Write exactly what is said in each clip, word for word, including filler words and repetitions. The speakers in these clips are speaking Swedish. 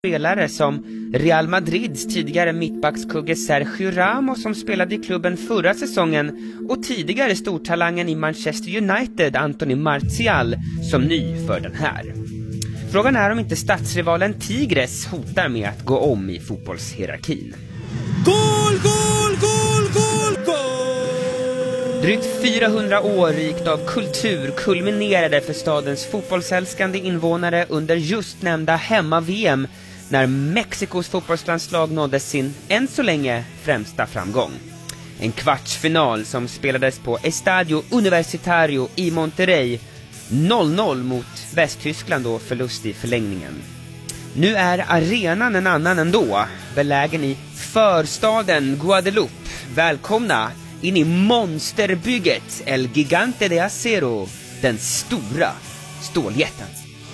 spelare som Real Madrids tidigare mittbackskugge Sergio Ramos som spelade i klubben förra säsongen och tidigare stortalangen i Manchester United Anthony Martial som ny för den här. Frågan är om inte stadsrivalen Tigres hotar med att gå om i fotbollshierarkin. Goal, goal, goal, goal, goal! Drygt fyrahundra år rikt av kultur kulminerade för stadens fotbollsälskande invånare under just nämnda hemma-V M när Mexikos fotbollslandslag nådde sin än så länge främsta framgång. En kvartsfinal som spelades på Estadio Universitario i Monterrey, noll noll mot Västtyskland och förlust i förlängningen. Nu är arenan en annan ändå, belägen i förstaden Guadeloupe. Välkomna in i monsterbygget El Gigante de Acero, den stora ståljätten.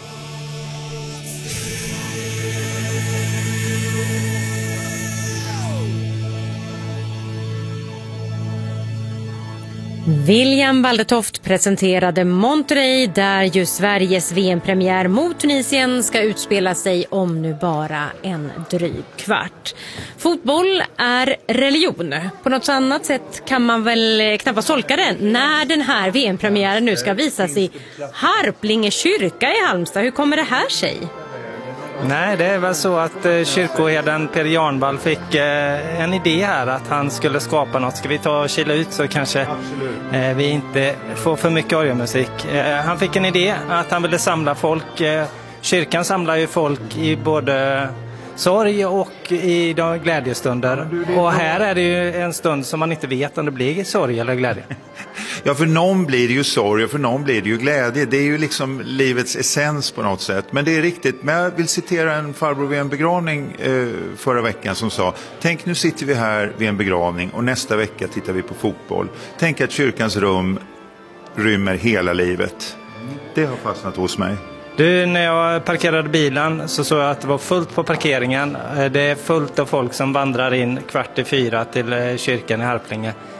William Baldertoft presenterade Monterrey där ju Sveriges V M-premiär mot Tunisien ska utspela sig om nu bara en dryg kvart. Fotboll är religion. På något annat sätt kan man väl knappast tolka den när den här V M-premiären nu ska visas i Harplinge kyrka i Halmstad. Hur kommer det här sig? Nej, det är väl så att eh, kyrkoherden Per Jarnvall fick eh, en idé här att han skulle skapa något. Ska vi ta och kila ut så kanske eh, vi inte får för mycket orgelmusik. Eh, han fick en idé att han ville samla folk. Eh, kyrkan samlar ju folk i både sorg och i de glädjestunder. Och här är det ju en stund som man inte vet om det blir sorg eller glädje. Ja, för någon blir det ju sorg och för någon blir det ju glädje. Det är ju liksom livets essens på något sätt. Men det är riktigt. Men jag vill citera en farbror vid en begravning eh, förra veckan som sa: tänk, nu sitter vi här vid en begravning och nästa vecka tittar vi på fotboll. Tänk att kyrkans rum rymmer hela livet. Det har fastnat hos mig. Du, när jag parkerade bilen så såg jag att det var fullt på parkeringen. Det är fullt av folk som vandrar in kvart i fyra till kyrkan i Harplinge.